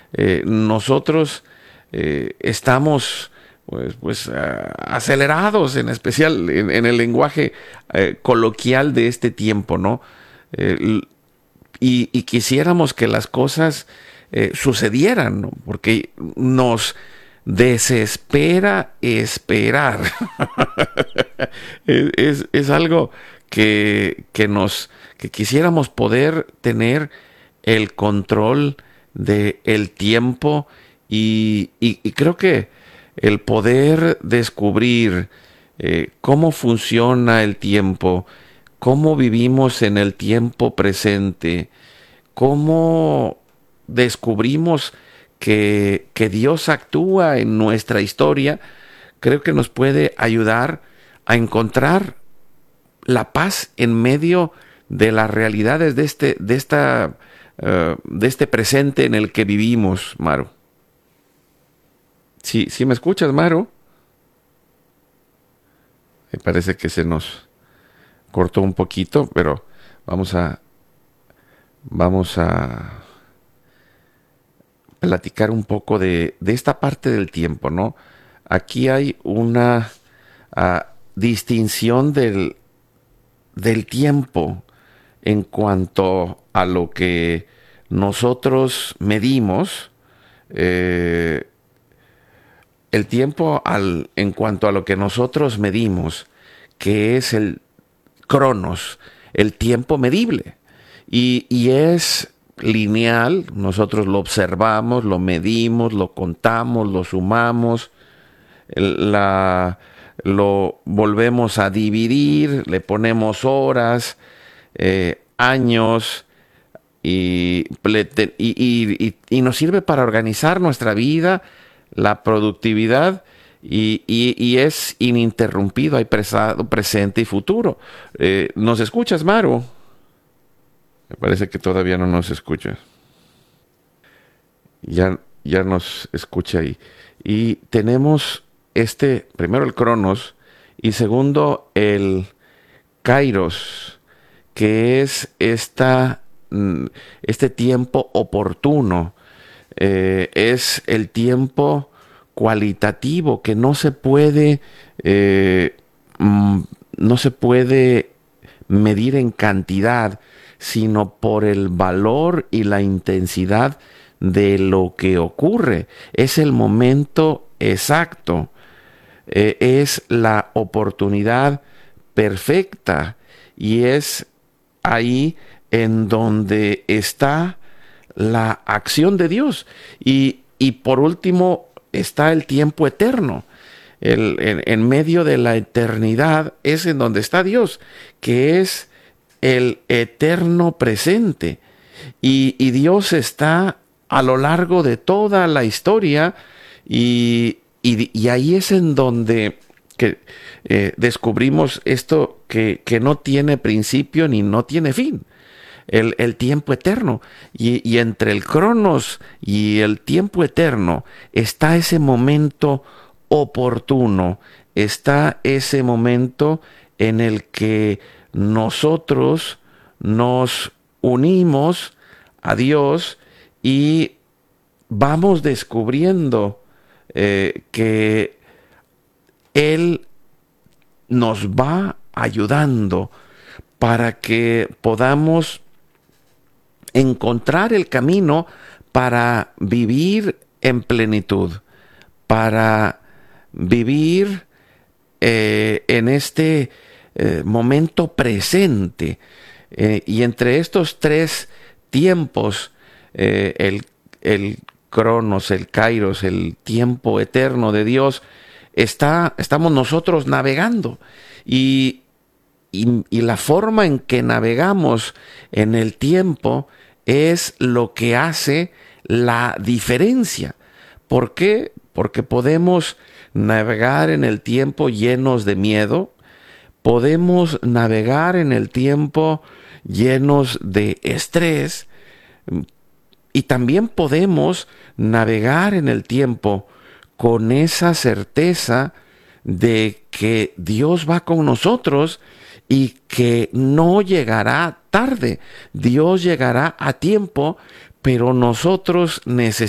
nosotros estamos acelerados, en especial en el lenguaje coloquial de este tiempo, ¿no? Y quisiéramos que las cosas sucedieran, ¿no? Porque nos desespera esperar. Es algo que quisiéramos poder tener el control del tiempo y creo que el poder descubrir cómo funciona el tiempo, cómo vivimos en el tiempo presente, cómo descubrimos que Dios actúa en nuestra historia, creo que nos puede ayudar a encontrar la paz en medio de las realidades de este presente en el que vivimos, Maru. Si me escuchas, Maru, me parece que se nos cortó un poquito, pero vamos a platicar un poco de esta parte del tiempo, ¿no? Aquí hay una distinción del tiempo en cuanto a lo que nosotros medimos, el tiempo en cuanto a lo que nosotros medimos, que es el cronos, el tiempo medible, y es lineal. Nosotros lo observamos, lo medimos, lo contamos, lo sumamos, lo volvemos a dividir, le ponemos horas, años, y nos sirve para organizar nuestra vida, la productividad, y es ininterrumpido, hay pasado, presente y futuro. ¿Nos escuchas, Maru? Me parece que todavía no nos escuchas. Ya nos escucha ahí. Y tenemos primero el Cronos y segundo el Kairos, que es este tiempo oportuno. Es el tiempo cualitativo que no se puede medir en cantidad, sino por el valor y la intensidad de lo que ocurre. Es el momento exacto, es la oportunidad perfecta, y es ahí en donde está la acción de Dios. Y por último está el tiempo eterno. En medio de la eternidad es en donde está Dios, que es el eterno presente. Y Dios está a lo largo de toda la historia, y ahí es en donde descubrimos esto que no tiene principio ni no tiene fin. El tiempo eterno, y entre el Cronos y el tiempo eterno está ese momento oportuno, está ese momento en el que nosotros nos unimos a Dios y vamos descubriendo que Él nos va ayudando para que podamos encontrar el camino para vivir en plenitud, para vivir en este momento presente. Y entre estos tres tiempos, el Cronos, el Kairos, el tiempo eterno de Dios, estamos nosotros navegando. Y la forma en que navegamos en el tiempo es lo que hace la diferencia. ¿Por qué? Porque podemos navegar en el tiempo llenos de miedo, podemos navegar en el tiempo llenos de estrés, y también podemos navegar en el tiempo con esa certeza de que Dios va con nosotros y que no llegará tarde. Dios llegará a tiempo, pero nosotros necesitamos